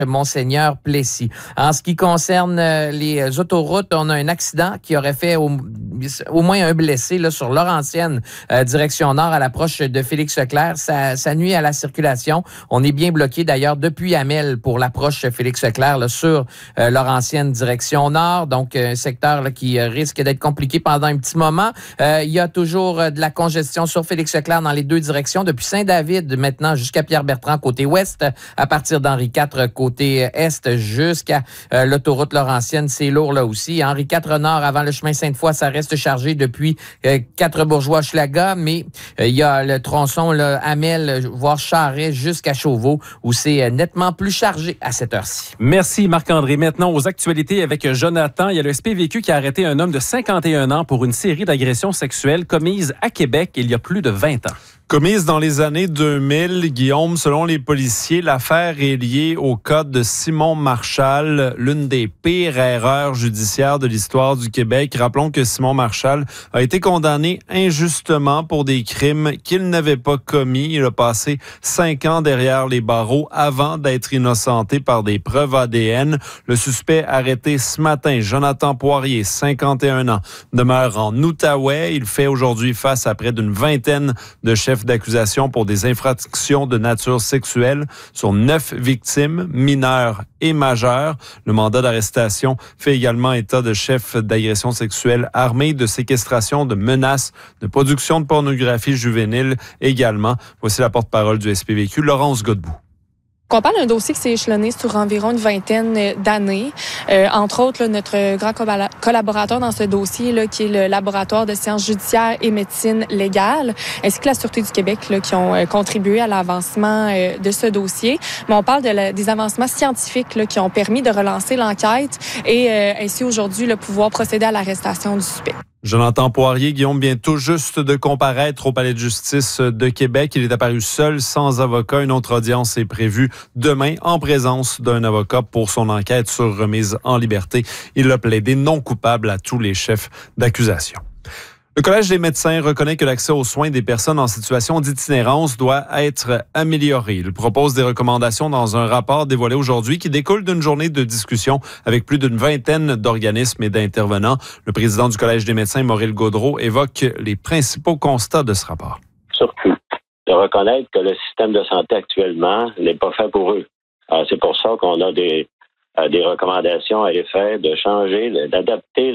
Monseigneur-Plessis. En ce qui concerne les autoroutes, on a un accident qui aurait fait au moins un blessé là, sur Laurentienne, direction nord à l'approche de Félix-Leclerc. Ça nuit à la circulation. On est bien bloqué d'ailleurs depuis Hamel pour l'approche Félix-Leclerc là, sur Laurentienne, direction nord. Donc, un secteur là, qui risque d'être compliqué pendant un petit moment. Il y a toujours de la congestion sur Félix-Leclerc dans les deux directions, depuis Saint-David maintenant jusqu'à Pierre-Bertrand côté ouest, à partir d'Henri IV côté est jusqu'à l'autoroute Laurentienne. C'est lourd là aussi. Henri IV Nord avant le chemin Sainte-Foy, ça reste chargé depuis Quatre-Bourgeois-Schlaga, mais il y a le tronçon là, Hamel, voire Charest jusqu'à Chauveau où c'est nettement plus chargé à cette heure-ci. Merci Marc-André. Maintenant aux actualités avec Jonathan. Il y a le SPVQ qui a arrêté un homme de 51 ans pour une série d'agressions sexuelles commises à Québec il y a plus de 20 ans. Commise dans les années 2000, Guillaume, selon les policiers, l'affaire est liée au cas de Simon Marchal, l'une des pires erreurs judiciaires de l'histoire du Québec. Rappelons que Simon Marchal a été condamné injustement pour des crimes qu'il n'avait pas commis. Il a passé 5 ans derrière les barreaux avant d'être innocenté par des preuves ADN. Le suspect arrêté ce matin, Jonathan Poirier, 51 ans, demeure en Outaouais. Il fait aujourd'hui face à près d'une vingtaine de chefs d'accusation pour des infractions de nature sexuelle sur 9 victimes, mineures et majeures. Le mandat d'arrestation fait également état de chefs d'agression sexuelle armés, de séquestration, de menaces, de production de pornographie juvénile également. Voici la porte-parole du SPVQ, Laurence Godbout. On parle d'un dossier qui s'est échelonné sur environ une vingtaine d'années. Entre autres, là, notre grand collaborateur dans ce dossier, là, qui est le laboratoire de sciences judiciaires et médecine légale, ainsi que la Sûreté du Québec, là, qui ont contribué à l'avancement de ce dossier. Mais on parle des avancements scientifiques là, qui ont permis de relancer l'enquête et ainsi aujourd'hui là, pouvoir procéder à l'arrestation du suspect. Jonathan Poirier, Guillaume, vient tout juste de comparaître au Palais de justice de Québec. Il est apparu seul, sans avocat. Une autre audience est prévue demain en présence d'un avocat pour son enquête sur remise en liberté. Il a plaidé non coupable à tous les chefs d'accusation. Le Collège des médecins reconnaît que l'accès aux soins des personnes en situation d'itinérance doit être amélioré. Il propose des recommandations dans un rapport dévoilé aujourd'hui qui découle d'une journée de discussion avec plus d'une vingtaine d'organismes et d'intervenants. Le président du Collège des médecins, Maurice Gaudreault, évoque les principaux constats de ce rapport. Surtout, de reconnaître que le système de santé actuellement n'est pas fait pour eux. Alors, c'est pour ça qu'on a des recommandations à l'effet de changer, d'adapter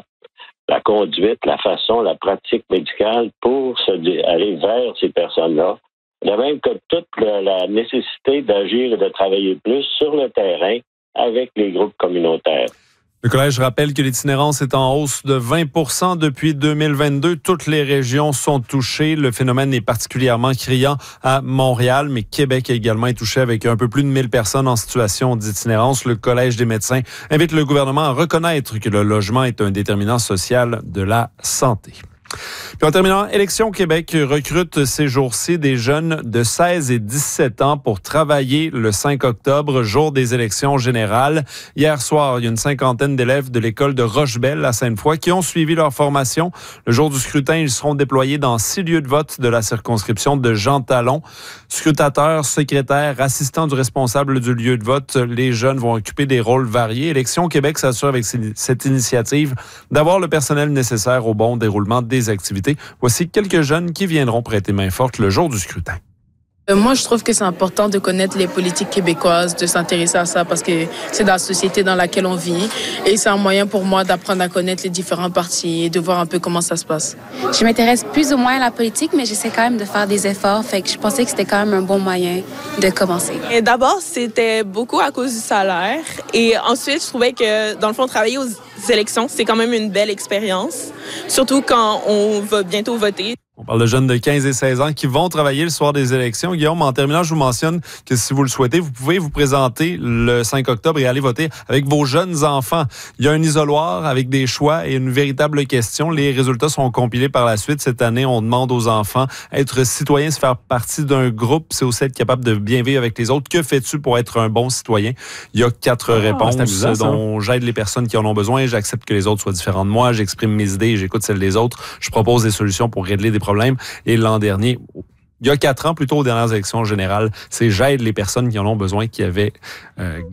la conduite, la façon, la pratique médicale pour aller vers ces personnes-là. De même que toute la nécessité d'agir et de travailler plus sur le terrain avec les groupes communautaires. Le Collège rappelle que l'itinérance est en hausse de 20% depuis 2022. Toutes les régions sont touchées. Le phénomène est particulièrement criant à Montréal, mais Québec également est touché avec un peu plus de 1000 personnes en situation d'itinérance. Le Collège des médecins invite le gouvernement à reconnaître que le logement est un déterminant social de la santé. Puis en terminant, Élections Québec recrute ces jours-ci des jeunes de 16 et 17 ans pour travailler le 5 octobre, jour des élections générales. Hier soir, il y a une cinquantaine d'élèves de l'école de Rochebelle à Sainte-Foy qui ont suivi leur formation. Le jour du scrutin, ils seront déployés dans 6 lieux de vote de la circonscription de Jean Talon. Scrutateurs, secrétaires, assistants du responsable du lieu de vote, les jeunes vont occuper des rôles variés. Élections Québec s'assure avec cette initiative d'avoir le personnel nécessaire au bon déroulement des activités. Voici quelques jeunes qui viendront prêter main forte le jour du scrutin. Moi, je trouve que c'est important de connaître les politiques québécoises, de s'intéresser à ça parce que c'est dans la société dans laquelle on vit. Et c'est un moyen pour moi d'apprendre à connaître les différents partis et de voir un peu comment ça se passe. Je m'intéresse plus ou moins à la politique, mais j'essaie quand même de faire des efforts. Fait que je pensais que c'était quand même un bon moyen de commencer. Et d'abord, c'était beaucoup à cause du salaire. Et ensuite, je trouvais que, dans le fond, travailler aux élections, c'est quand même une belle expérience. Surtout quand on va bientôt voter. On parle de jeunes de 15 et 16 ans qui vont travailler le soir des élections. Guillaume, en terminant, je vous mentionne que si vous le souhaitez, vous pouvez vous présenter le 5 octobre et aller voter avec vos jeunes enfants. Il y a un isoloir avec des choix et une véritable question. Les résultats sont compilés par la suite. Cette année, on demande aux enfants être citoyens, se faire partie d'un groupe. C'est aussi être capable de bien vivre avec les autres. Que fais-tu pour être un bon citoyen? Il y a 4 réponses dont j'aide les personnes qui en ont besoin. J'accepte que les autres soient différents de moi. J'exprime mes idées et j'écoute celles des autres. Je propose des solutions pour régler des problèmes. Et l'an dernier, il y a 4 ans, plutôt aux dernières élections générales, c'est j'aide les personnes qui en ont besoin, qui avaient